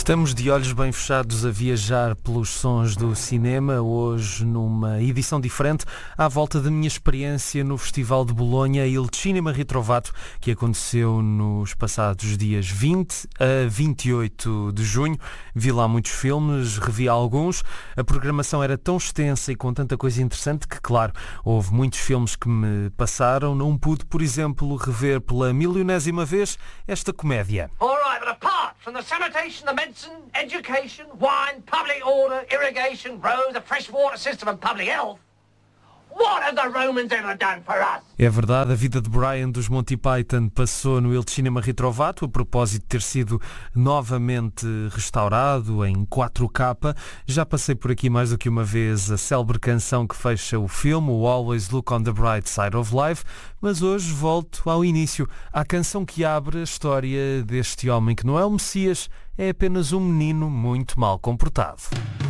Estamos de olhos bem fechados a viajar pelos sons do cinema, hoje numa edição diferente, à volta da minha experiência no Festival de Bolonha Il Cinema Ritrovato, que aconteceu nos passados dias 20 a 28 de junho. Vi lá muitos filmes, revi alguns. A programação era tão extensa e com tanta coisa interessante que, claro, houve muitos filmes que me passaram. Não pude, por exemplo, rever pela milionésima vez esta comédia. From the sanitation, the medicine, education, wine, public order, irrigation, roads, the fresh water system and public health, what have the Romans ever done for us? É verdade, a vida de Brian dos Monty Python passou no Il Cinema Ritrovato, a propósito de ter sido novamente restaurado em 4K. Já passei por aqui mais do que uma vez a célebre canção que fecha o filme, o Always Look on the Bright Side of Life, mas hoje volto ao início, à canção que abre a história deste homem que não é o Messias, é apenas um menino muito mal comportado.